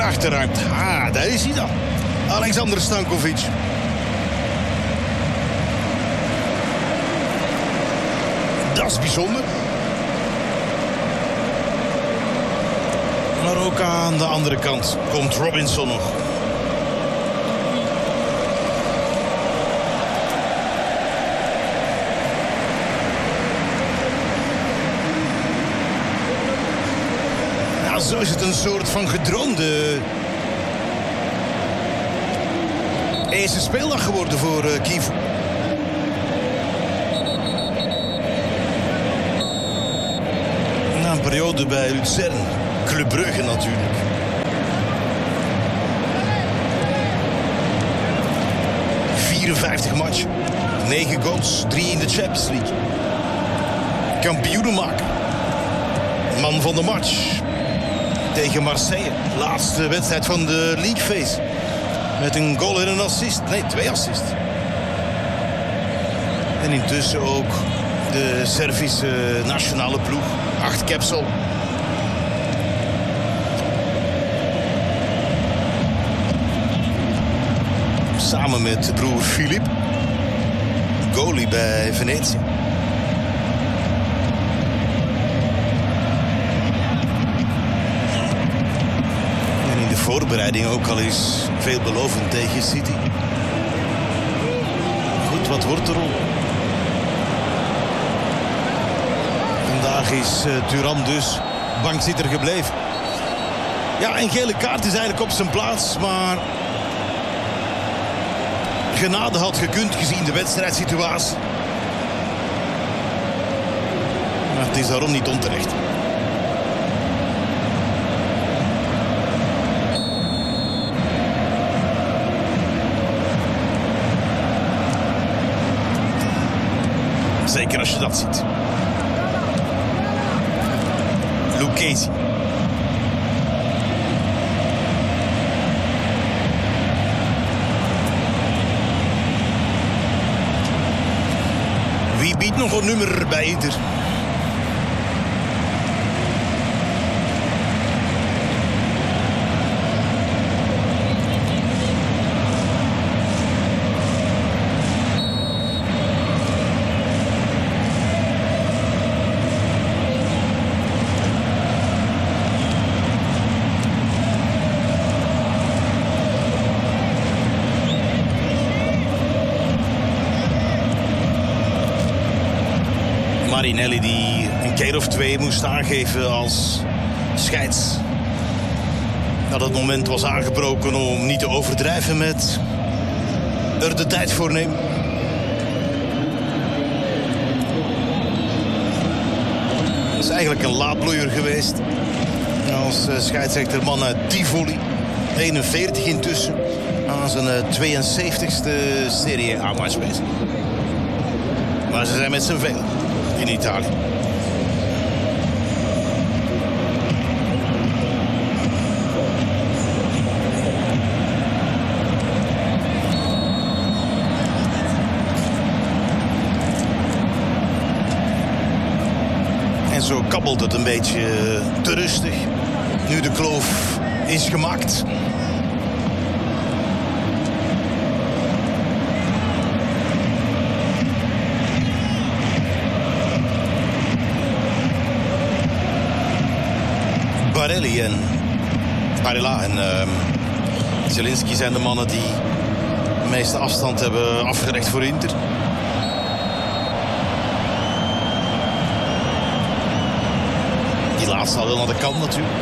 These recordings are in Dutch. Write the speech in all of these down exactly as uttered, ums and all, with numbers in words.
Vraagt de ruimte. Ah, daar is hij dan. Alexander Stankovic. Dat is bijzonder. Maar ook aan de andere kant komt Robinson nog. Nou, zo is het een soort van gedroomde eerste speeldag geworden voor uh, Kiev. Na een periode bij Luzern. Club Brugge natuurlijk. vierenvijftig matchen. negen goals. drie in de Champions League. Kampioenenmaker. Man van de match. Tegen Marseille. Laatste wedstrijd van de League Phase. Met een goal en een assist. Nee, twee assists. En intussen ook de Servische nationale ploeg. Acht caps al. Samen met broer Filip. Goalie bij Venetië. En in de voorbereiding ook al eens veelbelovend tegen City. Goed, wat wordt er al? Vandaag is uh, Thuram dus bankzitter gebleven. Ja, een gele kaart is eigenlijk op zijn plaats, maar genade had gekund gezien de wedstrijdsituatie. Maar het is daarom niet onterecht. Zeker als je dat ziet. Lucchesi. Wie biedt nog een nummer bij Inter? Marinelli die een keer of twee moest aangeven als scheids. Dat het moment was aangebroken om niet te overdrijven met er de tijd voor nemen. Dat is eigenlijk een laadbloeier geweest. Als scheidsrechter man uit Tivoli. eenenveertig intussen. Aan zijn tweeënzeventigste Serie A-match bezig. Maar ze zijn met z'n velen in Italië. En zo kabbelt het een beetje te rustig. Nu de kloof is gemaakt. Barelli en Barella en uh, Zielinski zijn de mannen die de meeste afstand hebben afgelegd voor Inter. Die laatste al wel naar de kant natuurlijk.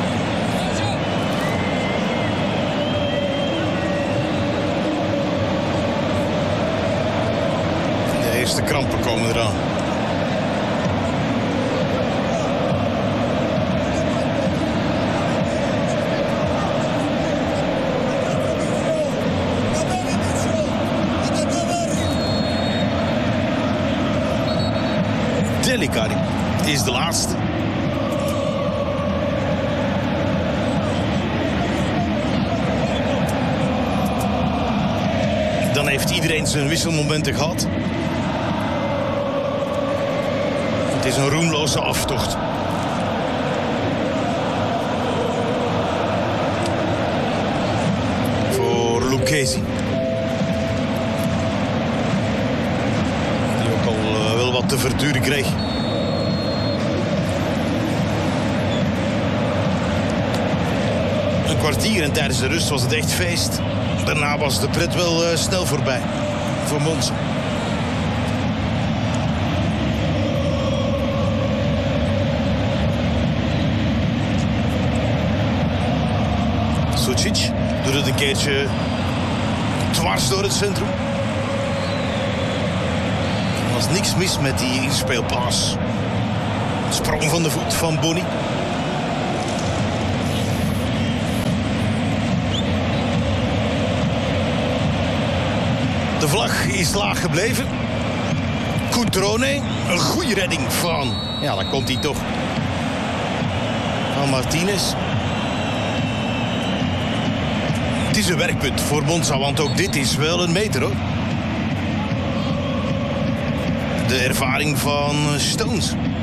De eerste krampen komen eraan. Delicari is de laatste. Dan heeft iedereen zijn wisselmomenten gehad. Het is een roemloze aftocht. Casey. Die ook al uh, wel wat te verduren kreeg. Een kwartier en tijdens de rust was het echt feest. Daarna was de pret wel uh, snel voorbij voor Monza. Sucic doet het een keertje dwars door het centrum. Er was niks mis met die inspeelpaas. Sprong van de voet van Boni. De vlag is laag gebleven. Cutrone, een goede redding van... Ja, dan komt hij toch. Van Martinez. Het is een werkpunt voor Monza, want ook dit is wel een meter, hoor. De ervaring van Stones.